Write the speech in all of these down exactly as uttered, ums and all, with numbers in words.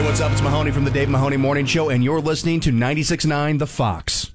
Hey, what's up? It's Mahoney from the Dave Mahoney Morning Show, and you're listening to ninety-six point nine The Fox.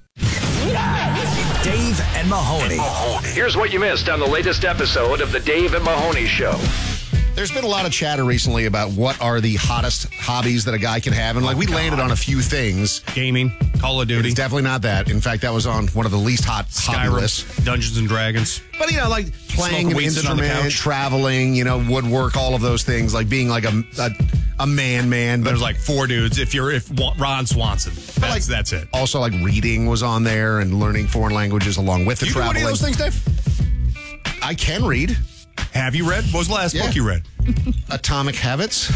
Dave and Mahoney. Here's what you missed on the latest episode of the Dave and Mahoney Show. There's been a lot of chatter recently about what are the hottest hobbies that a guy can have. And like we landed on a few things. Gaming, Call of Duty. It's definitely not that. In fact, that was on one of the least hot hobby lists. Skyrim, Dungeons and Dragons. But, you know, like playing an weed, sitting on the instrument, couch. traveling, you know, woodwork, all of those things. Like being like a a, a man man. But There's like four dudes. If you're if Ron Swanson, that's, like, that's it. Also, like reading was on there and learning foreign languages along with the Do you do traveling. any of those things, Dave? I can read. Have you read? What was the last Yeah. book you read? Atomic Habits.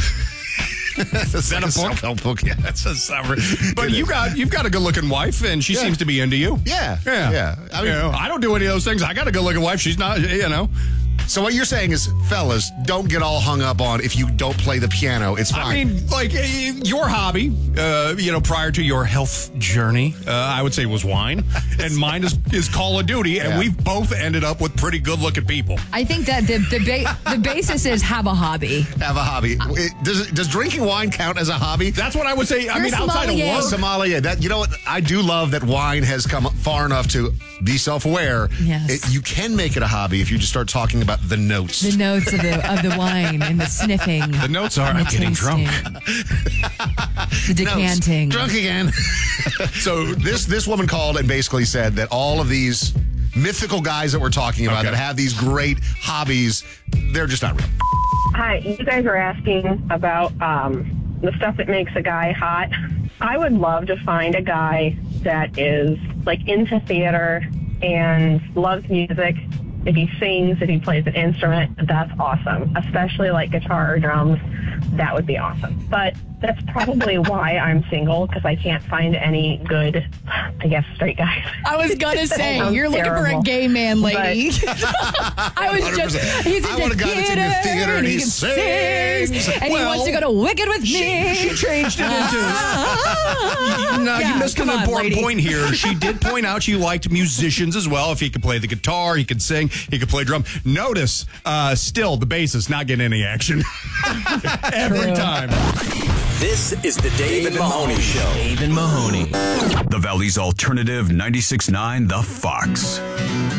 Is that a book? Self-help book. Yeah, That's a summer. But you got you've got a good looking wife, and she Yeah. seems to be into you. Yeah, Yeah, yeah. I mean- You know, I don't do any of those things. I got a good looking wife. She's not. You know. So what you're saying is, fellas, don't get all hung up on if you don't play the piano. It's fine. I mean, like eh, your hobby, uh, you know, prior to your health journey, uh, I would say was wine, and mine is, is Call of Duty, and Yeah. we've both ended up with pretty good looking people. I think that the the, ba- the basis is have a hobby. have a hobby. It- does does drinking wine count as a hobby? That's what I would say. I You're mean, outside of sommelier. work, Somalia. That you know what? I do love that wine has come far enough to be self-aware. Yes. It, you can make it a hobby if you just start talking about the notes. The notes of the of the wine and the sniffing. the notes are and I'm the getting tasting, drunk. The decanting. Notes. Drunk again. so this this woman called and basically said that all of these mythical guys that we're talking about Okay. that have these great hobbies, they're just not real. Hi, you guys are asking about um, the stuff that makes a guy hot. I would love to find a guy that is like into theater and loves music. If he sings, if he plays an instrument, that's awesome. Especially like guitar or drums, that would be awesome. But that's probably why I'm single, because I can't find any good, I guess, straight guys. I was gonna say sounds you're looking for a terrible. gay man, lady. I was one hundred just percent. he's I into want a guy that's into theater, theater and he can sings. sing, and he Well, wants to go to Wicked with me. She changed it into. No, Yeah, you missed an come on, important lady. point here. She did point out she liked musicians as well. If he could play the guitar, he could sing, he could play drum. Notice, uh, still the bassist not getting any action every True. time. This is the Dave and Mahoney Show. Dave and Mahoney. The Valley's alternative ninety-six point nine The Fox.